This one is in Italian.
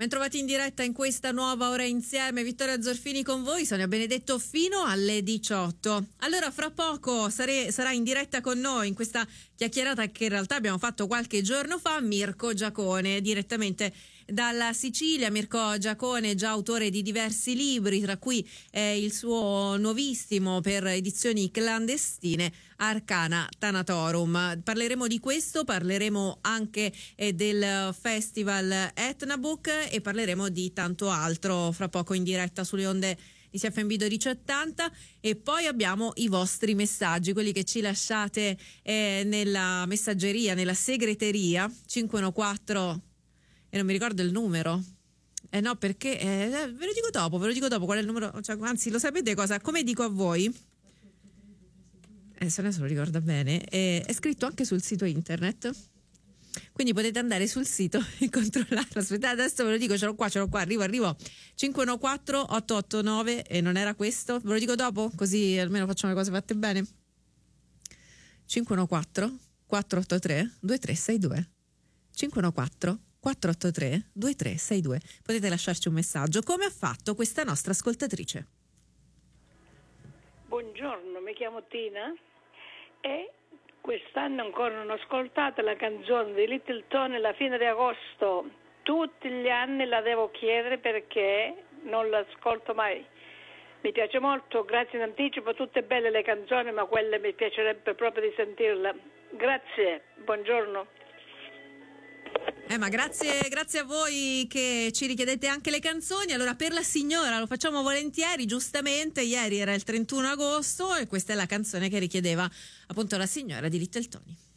Bentrovati in diretta in questa nuova ora insieme. Vittoria Zorfini con voi, Sonia Benedetto fino alle 18. Allora fra poco sarà in diretta con noi in questa chiacchierata che in realtà abbiamo fatto qualche giorno fa Mirko Giacone, direttamente dalla Sicilia. Mirko Giacone, già autore di diversi libri, tra cui il suo nuovissimo per edizioni clandestine Arcana Thanatorum. Parleremo di questo, parleremo anche del festival Etnabook e parleremo di tanto altro fra poco in diretta sulle onde di CFM 1280. E poi abbiamo i vostri messaggi, quelli che ci lasciate nella messaggeria, nella segreteria 514 e non mi ricordo il numero. No, perché ve lo dico dopo qual è il numero, cioè, anzi lo sapete cosa, come dico a voi? Se ne lo ricorda bene, è scritto anche sul sito internet, quindi potete andare sul sito e controllarlo. Aspettate, adesso ve lo dico, ce l'ho qua, arrivo 514 889 e non era questo, ve lo dico dopo così almeno facciamo le cose fatte bene. 514 483 2362 514 483 2362. Potete lasciarci un messaggio come ha fatto questa nostra ascoltatrice. Buongiorno, mi chiamo Tina e quest'anno ancora non ho ascoltato la canzone di Little Tony alla fine di agosto. Tutti gli anni la devo chiedere perché non l'ascolto mai. Mi piace molto, grazie in anticipo, tutte belle le canzoni, ma quelle mi piacerebbe proprio di sentirla. Grazie, buongiorno. Ma grazie a voi che ci richiedete anche le canzoni. Allora, per la signora lo facciamo volentieri, giustamente ieri era il 31 agosto e questa è la canzone che richiedeva appunto la signora di Little Tony.